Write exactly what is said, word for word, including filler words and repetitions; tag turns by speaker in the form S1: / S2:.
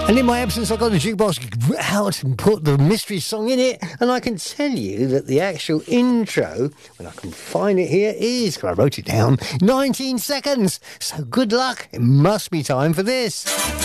S1: And in my absence, I got the jukebox out and put the mystery song in it. And I can tell you that the actual intro, when I can find it here, is, because I wrote it down, nineteen seconds. So good luck. It must be time for this.